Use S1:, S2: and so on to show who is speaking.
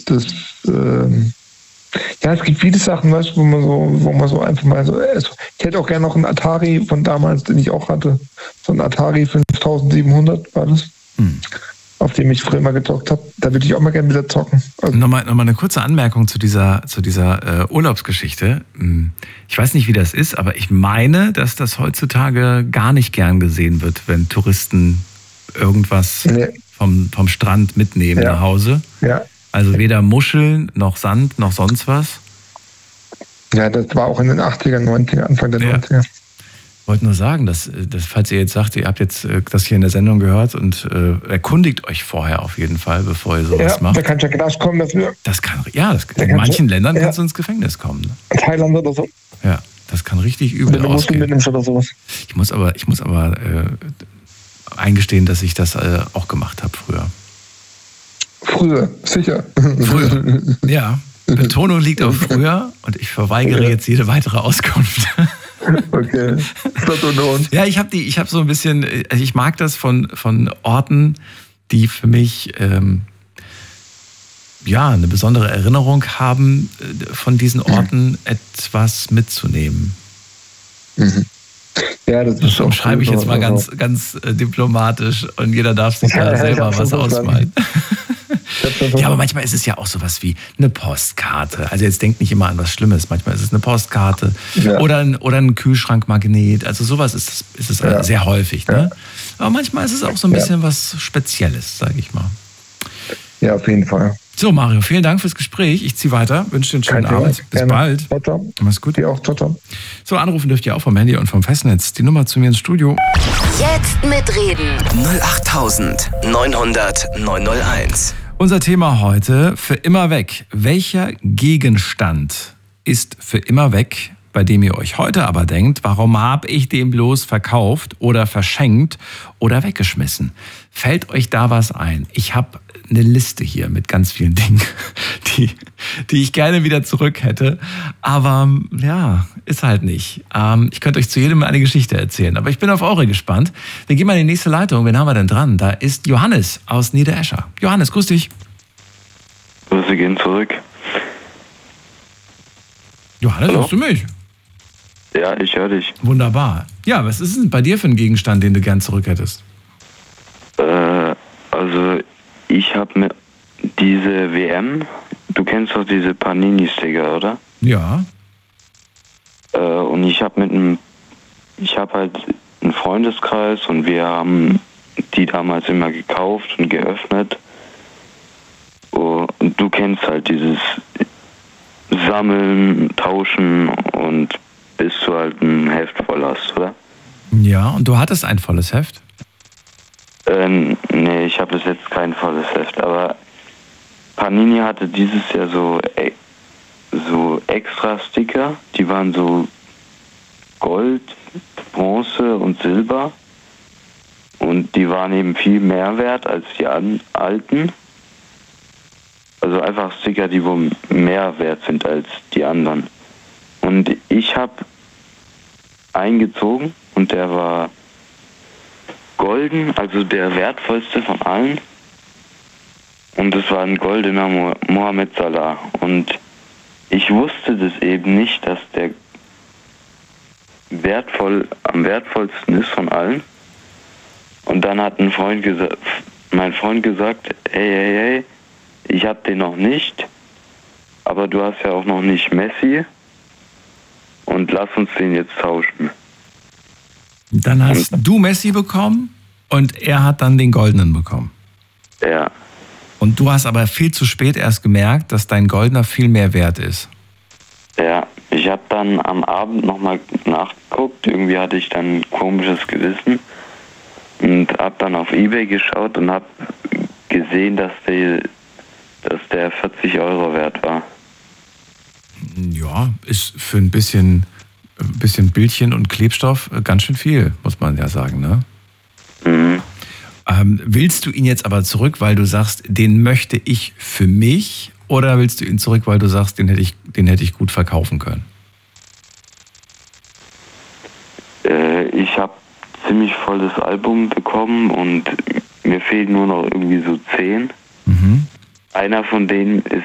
S1: es gibt viele Sachen, weißt du, wo man so einfach mal so. Also, ich hätte auch gerne noch einen Atari von damals, den ich auch hatte. So ein Atari 5700 war das. Auf dem ich früher mal gezockt habe. Da würde ich auch mal gerne wieder zocken. Also
S2: nochmal eine kurze Anmerkung zu dieser Urlaubsgeschichte. Ich weiß nicht, wie das ist, aber ich meine, dass das heutzutage gar nicht gern gesehen wird, wenn Touristen irgendwas vom Strand mitnehmen nach Hause.
S1: Ja.
S2: Also weder Muscheln, noch Sand, noch sonst was.
S1: Ja, das war auch in den 80er, 90er, Anfang der 90er.
S2: Ich wollte nur sagen, dass, falls ihr jetzt sagt, ihr habt jetzt das hier in der Sendung gehört und erkundigt euch vorher auf jeden Fall, bevor ihr sowas macht.
S1: Da kann ja Knast kommen dafür.
S2: In manchen Ländern kannst du ins Gefängnis kommen. Ne?
S1: Thailand oder so.
S2: Ja, das kann richtig übel ausgehen.
S1: Mitnimmst oder sowas.
S2: Ich muss aber eingestehen, dass ich das auch gemacht habe früher.
S1: Früher, sicher.
S2: Früher, ja. Betonung liegt auf früher und ich verweigere jetzt jede weitere Auskunft.
S1: Okay.
S2: Ja, ich habe so ein bisschen, also ich mag das von Orten, die für mich eine besondere Erinnerung haben, von diesen Orten etwas mitzunehmen. Ja, das umschreibe ich jetzt mal ganz diplomatisch und jeder darf sich da selber was ausmalen. Ja, aber manchmal ist es ja auch sowas wie eine Postkarte. Also jetzt denkt nicht immer an was Schlimmes. Manchmal ist es eine Postkarte oder ein Kühlschrankmagnet. Also sowas ist es sehr häufig. Ne? Aber manchmal ist es auch so ein bisschen was Spezielles, sage ich mal.
S1: Ja, auf jeden Fall.
S2: So, Mario, vielen Dank fürs Gespräch. Ich ziehe weiter. Wünsche dir einen schönen Abend. Bis bald.
S1: Ciao, ciao.
S2: Mach's gut.
S1: Dir auch. Ciao, ciao.
S2: So, anrufen dürft ihr auch vom Handy und vom Festnetz. Die Nummer zu mir ins Studio.
S3: Jetzt mitreden.
S4: 08900 901.
S2: Unser Thema heute, für immer weg. Welcher Gegenstand ist für immer weg, bei dem ihr euch heute aber denkt, warum habe ich den bloß verkauft oder verschenkt oder weggeschmissen? Fällt euch da was ein? Ich habe eine Liste hier mit ganz vielen Dingen, die ich gerne wieder zurück hätte. Aber ja, ist halt nicht. Ich könnte euch zu jedem eine Geschichte erzählen, aber ich bin auf eure gespannt. Wir gehen mal in die nächste Leitung. Wen haben wir denn dran? Da ist Johannes aus Niederescher. Johannes, grüß dich.
S5: Grüße gehen zurück.
S2: Johannes, hörst du mich?
S5: Ja, ich höre dich.
S2: Wunderbar. Ja, was ist denn bei dir für ein Gegenstand, den du gern zurück hättest?
S5: Also ich habe mir diese WM, du kennst doch diese Panini-Sticker, oder?
S2: Ja.
S5: Und ich habe halt einen Freundeskreis und wir haben die damals immer gekauft und geöffnet. Und du kennst halt dieses Sammeln, Tauschen und bis du halt ein Heft voll hast, oder?
S2: Ja, und du hattest ein volles Heft?
S5: Nee, ich habe bis jetzt kein volles Heft, aber Panini hatte dieses Jahr so extra Sticker, die waren so Gold, Bronze und Silber und die waren eben viel mehr wert als die alten. Also einfach Sticker, die wohl mehr wert sind als die anderen. Und ich habe eingezogen und der war golden, also der wertvollste von allen. Und es war ein goldener Mohamed Salah. Und ich wusste das eben nicht, dass der am wertvollsten ist von allen. Und dann hat mein Freund gesagt, hey, ich hab den noch nicht, aber du hast ja auch noch nicht Messi und lass uns den jetzt tauschen.
S2: Dann hast du Messi bekommen und er hat dann den Goldenen bekommen.
S5: Ja.
S2: Und du hast aber viel zu spät erst gemerkt, dass dein Goldener viel mehr wert ist.
S5: Ja, ich habe dann am Abend nochmal nachgeguckt, irgendwie hatte ich dann ein komisches Gewissen und habe dann auf eBay geschaut und habe gesehen, dass der 40 Euro wert war.
S2: Ja, ist für ein bisschen Bildchen und Klebstoff ganz schön viel, muss man ja sagen, ne?
S5: Mhm.
S2: Willst du ihn jetzt aber zurück, weil du sagst, den möchte ich für mich, oder willst du ihn zurück, weil du sagst, den hätte ich gut verkaufen können?
S5: Ich habe ziemlich volles Album bekommen und mir fehlen nur noch irgendwie so 10.
S2: Mhm.
S5: Einer von denen ist